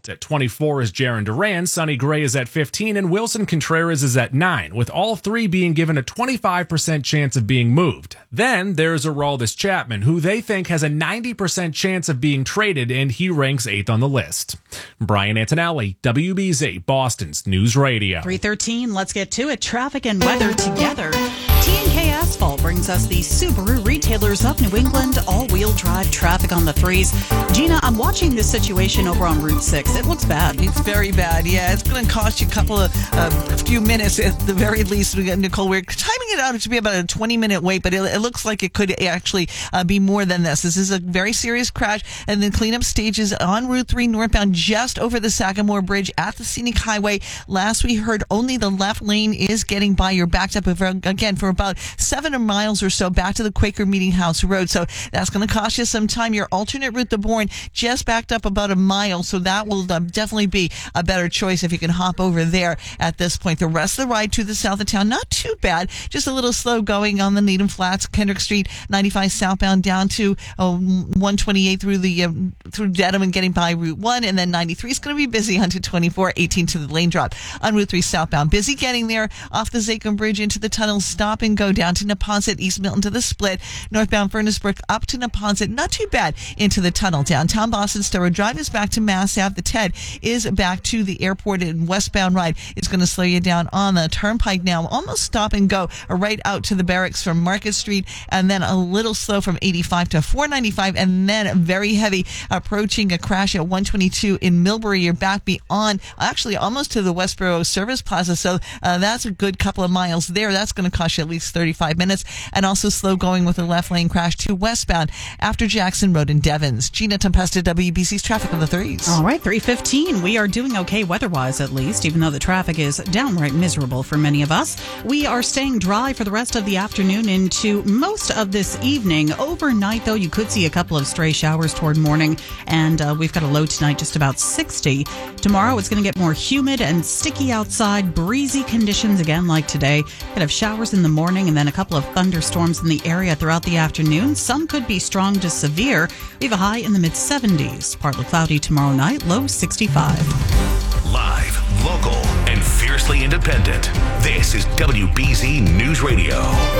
result. At 24 is Jarren Duran, Sonny Gray is at 15, and Wilson Contreras is at 9, with all three being given a 25% chance of being moved. Then there's Aroldis Chapman, who they think has a 90% chance of being traded, and he ranks 8th on the list. Brian Antonelli, WBZ, Boston's News Radio. 3:13, let's get to it. Traffic and weather together. T&K Asphalt brings us the Subaru Retailers of New England all-wheel drive traffic on the 3s. Gina, I'm watching this situation over on Route 6. It looks bad. It's very bad. Yeah, it's going to cost you a few minutes at the very least. Nicole, we're timing it out to be about a 20-minute wait, but it looks like it could actually be more than this. This is a very serious crash, and then cleanup stages on Route 3 northbound just over the Sagamore Bridge at the Scenic Highway. Last we heard, only the left lane is getting by. You're backed up again for about 7 miles or so back to the Quaker Meeting House Road. So that's going to cost you some time. Your alternate route to Bourne just backed up about a mile. So that will definitely be a better choice if you can hop over there at this point. The rest of the ride to the south of town, not too bad. Just a little slow going on the Needham Flats, Kendrick Street, 95 southbound down to 128 through Dedham and getting by Route 1. And then 93 is going to be busy onto 24, 18 to the lane drop on Route 3 southbound. Busy getting there off the Zachem Bridge into the tunnel, stop and go down to Neponset, East Milton to the split, northbound Furnace Brook up to Neponset, not too bad into the tunnel. Downtown Boston, Storer Drive is back to Mass Ave. The TED is back to the airport, and westbound ride is going to slow you down on the Turnpike now. Almost stop and go right out to the barracks from Market Street, and then a little slow from 85 to 495, and then very heavy approaching a crash at 122 in Millbury. You're back beyond, actually almost to the Westboro Service Plaza, so that's a good couple of miles there. That's going to cost you at least 35 minutes, and also slow going with a left lane crash to westbound after Jackson Road in Devons. Gina Tempesta, WBC's traffic on the 3s. All right, 3:15. We are doing okay weather-wise, at least, even though the traffic is downright miserable for many of us. We are staying dry for the rest of the afternoon into most of this evening. Overnight, though, you could see a couple of stray showers toward morning, and we've got a low tonight just about 60. Tomorrow, it's going to get more humid and sticky outside, breezy conditions again like today. Could have showers in the morning and then a couple of thunderstorms in the area throughout the afternoon. Some could be strong to severe. We have a high in the mid-70s. Partly cloudy tomorrow night, low 65. Live, local, and fiercely independent. This is WBZ News Radio.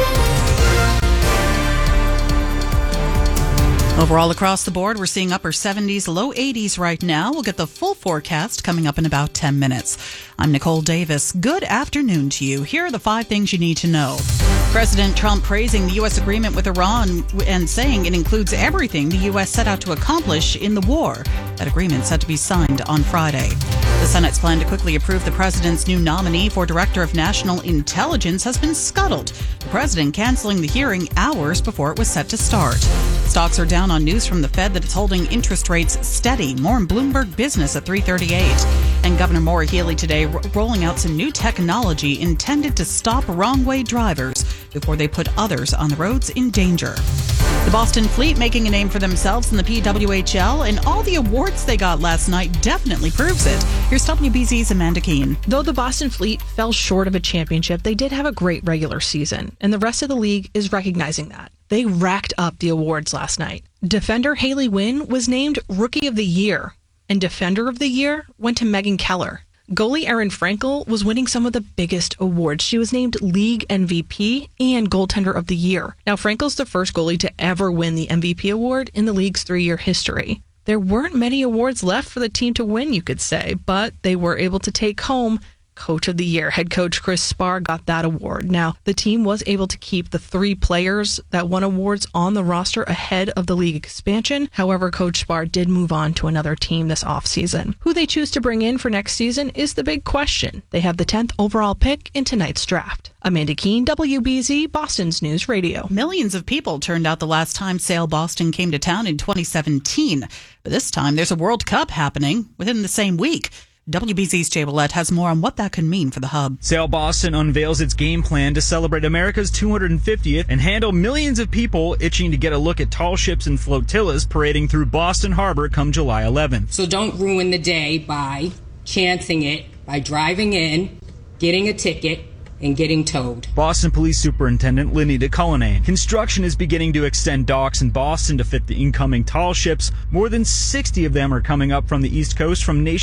Overall, across the board, we're seeing upper 70s, low 80s right now. We'll get the full forecast coming up in about 10 minutes. I'm Nicole Davis. Good afternoon to you. Here are the 5 things you need to know. President Trump praising the U.S. agreement with Iran and saying it includes everything the U.S. set out to accomplish in the war. That agreement set to be signed on Friday. The Senate's plan to quickly approve the president's new nominee for Director of National Intelligence has been scuttled. The president canceling the hearing hours before it was set to start. Stocks are down on news from the Fed that it's holding interest rates steady. More in Bloomberg Business at 3:38. And Governor Maura Healey today rolling out some new technology intended to stop wrong-way drivers before they put others on the roads in danger. The Boston Fleet making a name for themselves in the PWHL, and all the awards they got last night definitely proves it. Here's WBZ's Amanda Keene. Though the Boston Fleet fell short of a championship, they did have a great regular season, and the rest of the league is recognizing that. They racked up the awards last night. Defender Haley Wynn was named Rookie of the Year, and Defender of the Year went to Megan Keller. Goalie Erin Frankel was winning some of the biggest awards. She was named League MVP and Goaltender of the Year. Now, Frankel's the first goalie to ever win the MVP award in the league's 3-year history. There weren't many awards left for the team to win, you could say, but they were able to take home Coach of the Year. Head coach Chris Spar got that award. Now, the team was able to keep the 3 players that won awards on the roster ahead of the league expansion. However, Coach Spar did move on to another team this offseason. Who they choose to bring in for next season is the big question. They have the 10th overall pick in tonight's draft. Amanda Keene, WBZ, Boston's News Radio. Millions of people turned out the last time Sail Boston came to town in 2017. But this time, there's a World Cup happening within the same week. WBZ's Jay Willett has more on what that could mean for the hub. Sail Boston unveils its game plan to celebrate America's 250th and handle millions of people itching to get a look at tall ships and flotillas parading through Boston Harbor come July 11th. So don't ruin the day by chancing it, by driving in, getting a ticket, and getting towed. Boston Police Superintendent Lenita Cullinane. Construction is beginning to extend docks in Boston to fit the incoming tall ships. More than 60 of them are coming up from the East Coast from nationwide.